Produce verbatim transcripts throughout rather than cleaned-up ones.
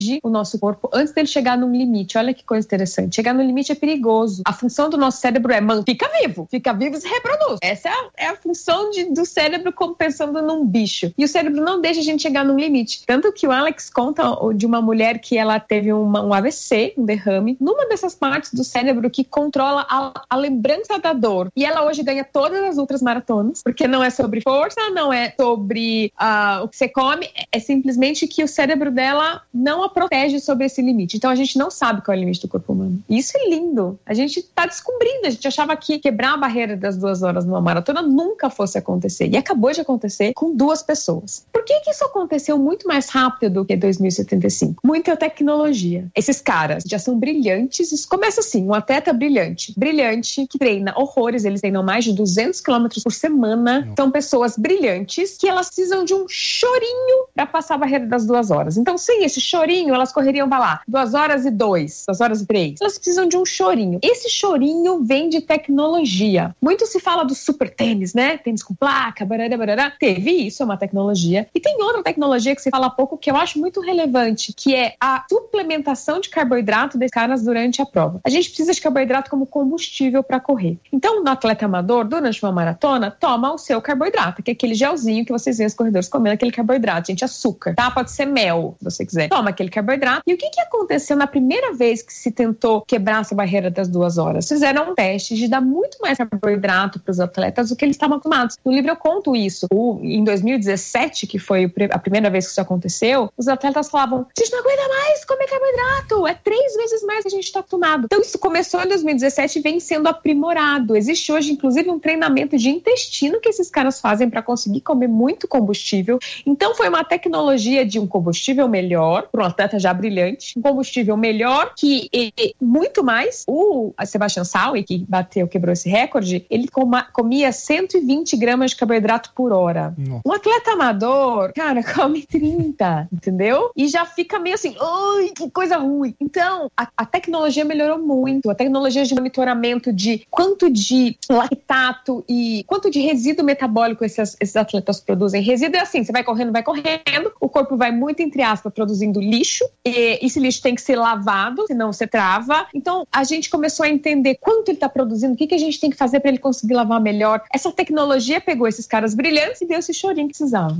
o nosso corpo antes dele chegar num limite. Olha que coisa interessante. Chegar no limite é perigoso. A função do nosso cérebro é, man, fica vivo. Fica vivo e se reproduz. Essa é a, é a função de, do cérebro como pensando num bicho. E o cérebro não deixa a gente chegar num limite. Tanto que o Alex conta de uma mulher que ela teve uma, um A V C, um derrame, numa dessas partes do cérebro que controla a, a lembrança da dor. E ela hoje ganha todas as outras maratonas, porque não é sobre força, não é sobre uh, o que você come, é simplesmente que o cérebro dela não a protege sobre esse limite. Então a gente não sabe qual é o limite do corpo humano. E isso é lindo. A gente tá descobrindo. A gente achava que quebrar a barreira das duas horas numa maratona nunca fosse acontecer. E acabou de acontecer com duas pessoas. Por que que isso aconteceu muito mais rápido do que dois mil e setenta e cinco? Muita tecnologia. Esses caras já são brilhantes. Isso começa assim, um atleta brilhante. Brilhante, que treina horrores. Eles treinam mais de duzentos quilômetros por semana. São pessoas brilhantes que elas precisam de um chorinho para passar a barreira das duas horas. Então, sem esse chorinho, elas correriam, vai lá, duas horas e dois, duas horas e três. Elas precisam de um chorinho. Esse chorinho vem de tecnologia. Muito se fala do super tênis, né? Tênis com placa, barará, barará. Teve isso, é uma tecnologia. E tem outra tecnologia que se fala pouco que eu acho muito relevante, que é a suplementação de carboidrato desses caras durante a prova. A gente precisa de carboidrato como combustível para correr. Então, no atleta amador, durante uma maratona, toma o seu carboidrato, que é aquele gelzinho que vocês veem os corredores comendo, aquele carboidrato, gente, açúcar, tá? Pode ser mel, se você quiser. Toma aquele carboidrato. E o que que aconteceu na primeira vez que se tentou quebrar essa barreira das duas horas? Fizeram um teste de dar muito mais carboidrato para os atletas do que eles estavam acostumados. No livro eu conto isso. O, em dois mil e dezessete, que foi a primeira vez que isso aconteceu, os atletas falavam, a gente não aguenta mais comer carboidrato, é três vezes mais que a gente está acostumado. Então isso começou em dois mil e dezessete e vem sendo aprimorado. Existe hoje, inclusive, um treinamento de intestino que esses caras fazem para conseguir comer muito combustível. Então foi uma tecnologia de um combustível melhor, para um atleta já brilhante, um combustível melhor que e, e, muito mais. O Sebastian Saue, que bateu, quebrou esse recorde, ele coma, comia cento e vinte gramas de carboidrato por hora. Nossa. Um atleta amador, cara, come trinta, entendeu? E já fica meio assim, ai, que coisa ruim. Então, a, a tecnologia melhorou muito. A tecnologia de monitoramento de quanto de lactato e quanto de resíduo metabólico esses, esses atletas produzem. Resíduo é assim, você vai correndo, vai correndo, o corpo vai muito, entre aspas, produzindo lixo, e esse lixo tem que ser lavado, senão você trava. Então, a gente começou a entender quanto ele está produzindo, o que, que a gente tem que fazer para ele conseguir lavar melhor. Essa tecnologia pegou esses caras brilhantes e deu esse chorinho que precisava.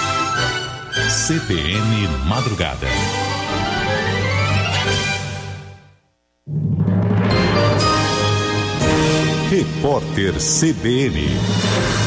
C B N Madrugada. Repórter C B N.